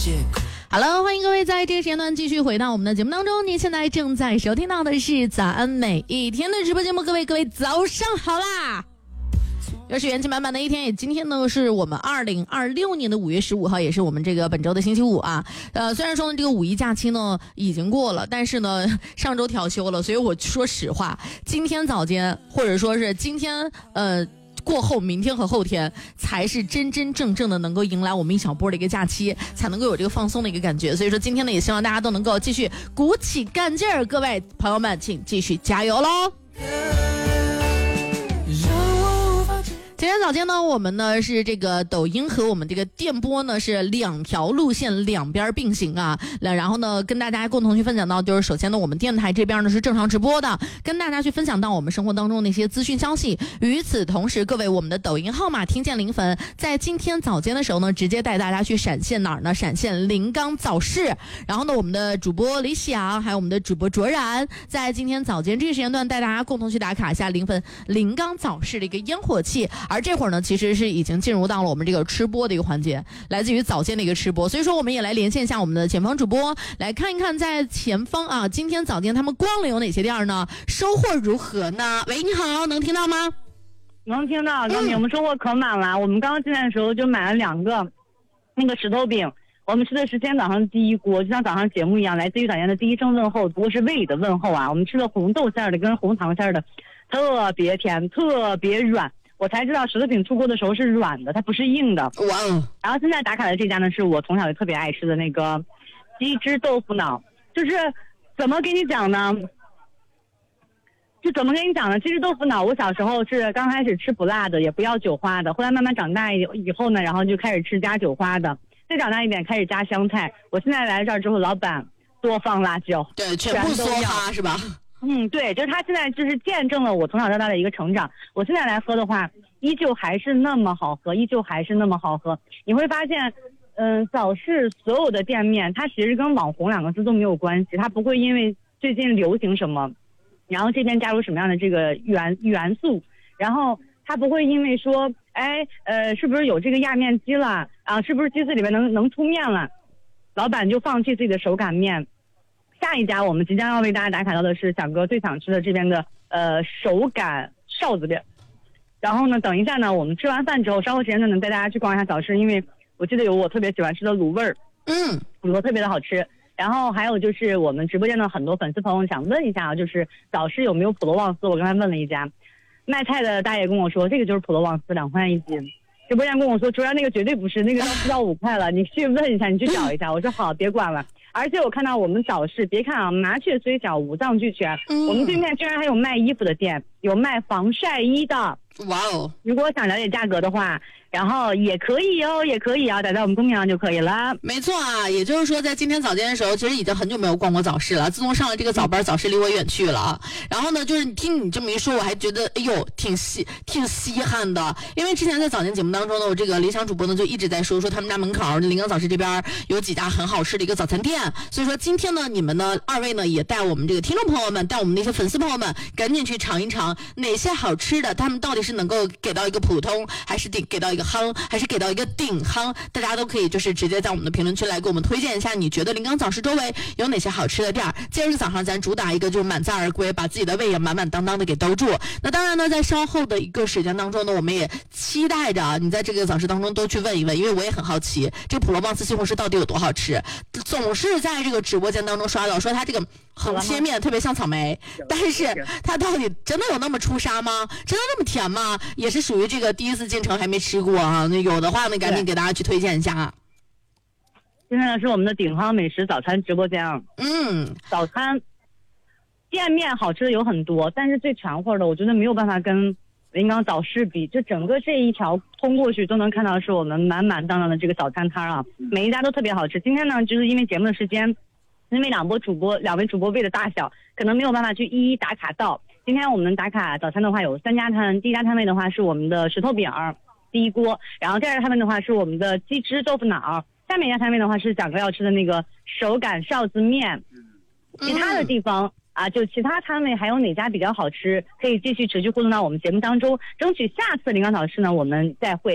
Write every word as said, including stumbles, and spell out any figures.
好了，欢迎各位在这个时间段继续回到我们的节目当中。您现在正在收听到的是早安每一天的直播节目，各位各位早上好啦！又是元气满满的一天，也今天呢是我们二零二六年的五月十五号，也是我们这个本周的星期五啊。呃，虽然说呢这个五一假期呢已经过了，但是呢上周调休了，所以我说实话，今天早间或者说是今天呃。过后明天和后天才是真真正正的能够迎来我们一小波的一个假期，才能够有这个放松的一个感觉。所以说今天呢也希望大家都能够继续鼓起干劲儿，各位朋友们请继续加油喽。今天早间呢，我们呢是这个抖音和我们这个电波呢是两条路线两边并行啊，然后呢跟大家共同去分享到，就是首先呢我们电台这边呢是正常直播的，跟大家去分享到我们生活当中那些资讯消息。与此同时，各位我们的抖音号码听见零粉，在今天早间的时候呢，直接带大家去闪现哪儿呢？闪现临港早市。然后呢，我们的主播李想还有我们的主播卓然，在今天早间这个时间段带大家共同去打卡一下零粉临港早市的一个烟火气。而这会儿呢，其实是已经进入到了我们这个吃播的一个环节，来自于早间的一个吃播。所以说，我们也来连线一下我们的前方主播，来看一看在前方啊，今天早间他们逛了有哪些店呢？收获如何呢？喂，你好，能听到吗？ 能听到，高明、嗯，我们收获可满了。我们刚刚进来的时候就买了两个那个石头饼，我们吃的是今天早上第一锅，就像早上节目一样，来自于早间的第一声问候，不过是胃里的问候啊。我们吃了红豆馅的跟红糖馅的，特别甜，特别软。我才知道石头饼出锅的时候是软的，它不是硬的。哇哦！然后现在打卡的这家呢，是我从小就特别爱吃的那个鸡汁豆腐脑。就是怎么给你讲呢？就怎么跟你讲呢？鸡汁豆腐脑，我小时候是刚开始吃不辣的，也不要韭花的。后来慢慢长大以以后呢，然后就开始吃加韭花的。再长大一点开始加香菜。我现在来这儿之后，老板多放辣椒， 对，全部梭哈是吧？ 嗯，对，就是他现在就是见证了我从小到大的一个成长。我现在来喝的话，依旧还是那么好喝，依旧还是那么好喝。你会发现，嗯，早市所有的店面，它其实跟网红两个字都没有关系，它不会因为最近流行什么，然后这边加入什么样的这个元元素，然后它不会因为说，哎，呃，是不是有这个压面机了啊？是不是机子里面能能出面了，老板就放弃自己的手擀面。下一家我们即将要为大家打卡到的是响哥最想吃的这边的呃手擀臊子面。然后呢，等一下呢，我们吃完饭之后，稍后时间呢能带大家去逛一下早市，因为我记得有我特别喜欢吃的卤味儿，嗯，卤味特别的好吃。然后还有就是我们直播间的很多粉丝朋友想问一下啊，就是早市有没有普罗旺斯？我刚才问了一家卖菜的大爷跟我说，这个就是普罗旺斯，两块钱一斤。直播间跟我说，主要那个绝对不是，那个要四到五块了，你去问一下，你去找一下。我说好，别管了。而且我看到我们早市，别看啊，麻雀虽小，五脏俱全。嗯、我们对面居然还有卖衣服的店，有卖防晒衣的。哇哦！如果想了解价格的话，然后也可以哦，也可以啊，打在我们公屏上就可以了。 没错啊，也就是说，在今天早间的时候，其实已经很久没有逛过早市了。自从上了这个早班，早市离我远去了啊。然后呢，就是听你这么一说，我还觉得，哎呦，挺稀，挺稀罕的。因为之前在早间节目当中呢，我这个理想主播呢就一直在说说他们家门口临港早市这边有几家很好吃的一个早餐店。所以说今天呢，你们呢二位呢也带我们这个听众朋友们，带我们那些粉丝朋友们，赶紧去尝一尝哪些好吃的，他们到底是能够给到一个普通，还是给给到一个夯，还是给到一个顶夯？大家都可以就是直接在我们的评论区来给我们推荐一下，你觉得临港早市周围有哪些好吃的店儿？今儿早上咱主打一个就是满载而归，把自己的胃也满满当当的给兜住。那当然呢，在稍后的一个时间当中呢，我们也期待着你在这个早市当中都去问一问，因为我也很好奇，这普罗旺斯西红柿到底有多好吃。总是在这个直播间当中刷到说它这个横切面特别像草莓，但是它到底真的有那么出沙吗？真的那么甜吗？也是属于这个第一次进城还没吃过啊，那有的话呢赶紧给大家去推荐一下啊。 现在是我们的鼎夯美食早餐直播间啊。嗯，早餐店面好吃的有很多，但是最全乎的我觉得没有办法跟临港早市比，就整个这一条通过去都能看到是我们满满当当的这个早餐摊啊，每一家都特别好吃。今天呢，就是因为节目的时间，因为两波主播两位主播位的大小，可能没有办法去一一打卡到。今天我们打卡早餐的话有三家摊，第一家摊位的话是我们的石头饼第一锅，然后第二个摊位的话是我们的鸡汁豆腐脑，下面一家摊位的话是蒋哥要吃的那个手擀臊子面。其他的地方啊，就其他摊位还有哪家比较好吃，可以继续持续互动到我们节目当中，争取下次临港早市呢我们再会。